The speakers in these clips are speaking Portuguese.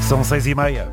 São 6h30.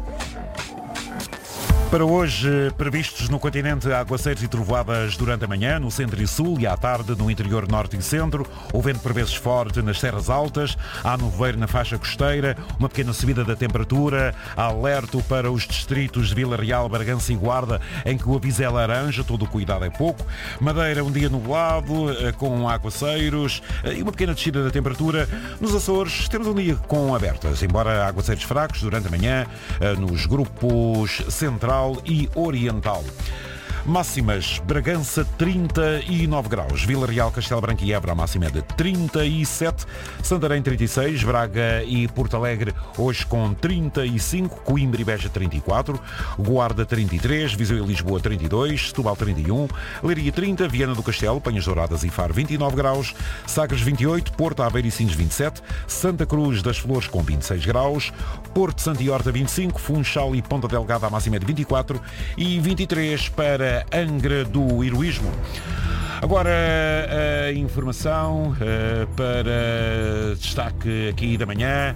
Para hoje, previstos no continente aguaceiros e trovoadas durante a manhã, no centro e sul, e à tarde no interior norte e centro. O vento por vezes forte nas serras altas, há nevoeiro na faixa costeira, uma pequena subida da temperatura, alerto para os distritos de Vila Real, Bragança e Guarda, em que o aviso é laranja, todo o cuidado é pouco. Madeira, um dia nublado, com aguaceiros e uma pequena descida da temperatura. Nos Açores, temos um dia com abertas, embora aguaceiros fracos durante a manhã, nos grupos central e oriental. Máximas: Bragança 39 graus, Vila Real, Castelo Branco e Évora a máxima é de 37, Santarém 36, Braga e Porto Alegre hoje com 35, Coimbra e Beja 34, Guarda 33, Viseu e Lisboa 32, Setúbal 31, Leiria 30, Viana do Castelo, Penhas Douradas e Faro 29 graus, Sagres 28, Porto, Aveiro e Sines 27, Santa Cruz das Flores com 26 graus, Porto, Santa e Horta 25, Funchal e Ponta Delgada a máxima é de 24 e 23 para Angra do Heroísmo. Agora a informação para destaque aqui da manhã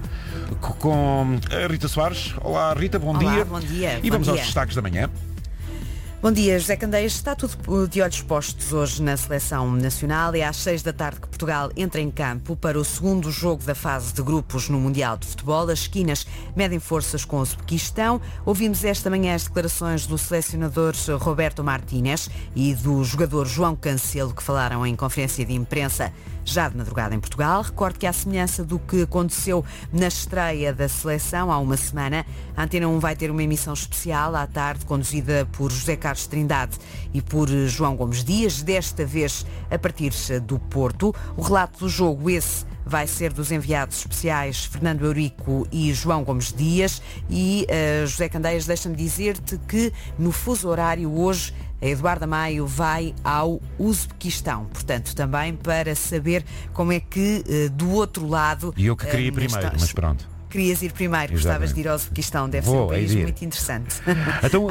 com a Rita Soares. Olá Rita, bom dia. Bom dia. E vamos aos destaques da manhã. Bom dia, José Candeias. Está tudo de olhos postos hoje na seleção nacional. É às 6 da tarde que Portugal entra em campo para o segundo jogo da fase de grupos no Mundial de Futebol. As esquinas medem forças com o Uzbequistão. Ouvimos esta manhã as declarações do selecionador Roberto Martínez e do jogador João Cancelo, que falaram em conferência de imprensa já de madrugada em Portugal. Recordo que, à semelhança do que aconteceu na estreia da seleção há uma semana, a Antena 1 vai ter uma emissão especial à tarde, conduzida por José Carlos Trindade e por João Gomes Dias, desta vez a partir do Porto. O relato do jogo, esse, vai ser dos enviados especiais Fernando Eurico e João Gomes Dias. E José Candeias, deixa-me dizer-te que no fuso horário hoje a Eduarda Maio vai ao Uzbequistão, portanto também para saber como é que do outro lado... E eu que queria ir primeiro, mas pronto. Querias ir primeiro, gostavas de ir ao Uzbequistão, deve ser um país muito interessante. Então,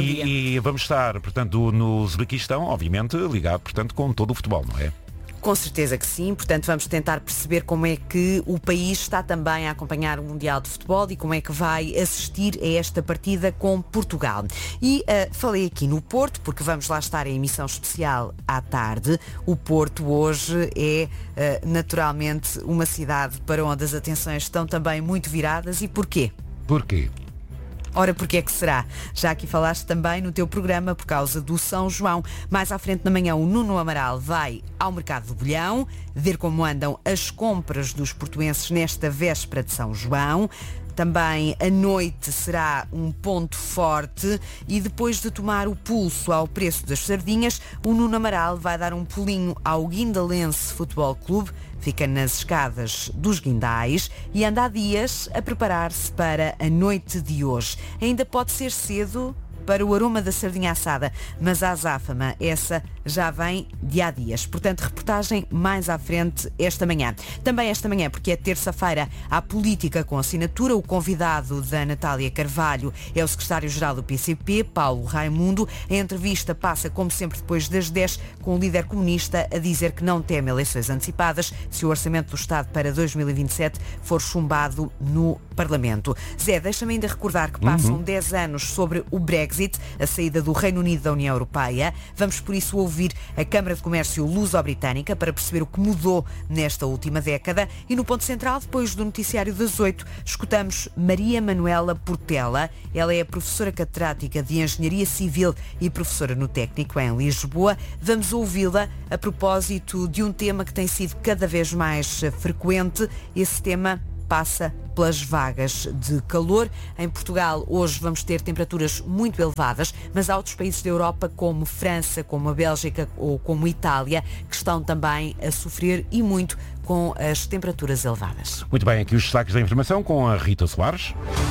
e vamos estar, portanto, no Uzbequistão, obviamente, ligado, portanto, com todo o futebol, não é? Com certeza que sim, portanto vamos tentar perceber como é que o país está também a acompanhar o Mundial de Futebol e como é que vai assistir a esta partida com Portugal. E falei aqui no Porto, porque vamos lá estar em emissão especial à tarde. O Porto hoje é naturalmente uma cidade para onde as atenções estão também muito viradas. E porquê? Porquê? Ora, porque é que será? Já aqui falaste também no teu programa por causa do São João. Mais à frente da manhã o Nuno Amaral vai ao Mercado do Bolhão ver como andam as compras dos portuenses nesta véspera de São João. Também a noite será um ponto forte e depois de tomar o pulso ao preço das sardinhas, o Nuno Amaral vai dar um pulinho ao Guindalense Futebol Clube, fica nas escadas dos Guindais e anda há dias a preparar-se para a noite de hoje. Ainda pode ser cedo para o aroma da sardinha assada, mas a azáfama, essa já vem de há dias. Portanto, reportagem mais à frente esta manhã. Também esta manhã, porque é terça-feira, há política com assinatura. O convidado da Natália Carvalho é o secretário-geral do PCP, Paulo Raimundo. A entrevista passa, como sempre, depois das 10, com o líder comunista a dizer que não teme eleições antecipadas se o orçamento do Estado para 2027 for chumbado no Parlamento. Zé, deixa-me ainda recordar que passam 10 anos sobre o Brexit, a saída do Reino Unido da União Europeia. Vamos, por isso, ouvir a Câmara de Comércio Luso-Britânica para perceber o que mudou nesta última década. E no ponto central, depois do noticiário das 8, escutamos Maria Manuela Portela. Ela é professora catedrática de Engenharia Civil e professora no Técnico em Lisboa. Vamos ouvi-la a propósito de um tema que tem sido cada vez mais frequente. Esse tema passa pelas vagas de calor. Em Portugal hoje vamos ter temperaturas muito elevadas, mas há outros países da Europa, como França, como a Bélgica ou como Itália, que estão também a sofrer e muito com as temperaturas elevadas. Muito bem, aqui os destaques da informação com a Rita Soares.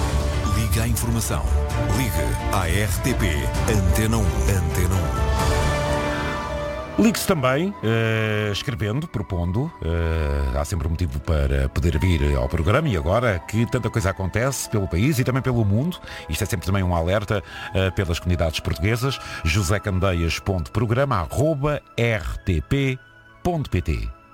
Liga a informação. Liga à RTP Antena 1. Antena 1. Ligue-se também, escrevendo, propondo. Há sempre um motivo para poder vir ao programa e agora que tanta coisa acontece pelo país e também pelo mundo, isto é sempre também um alerta pelas comunidades portuguesas, josecandeias.programa@rtp.pt.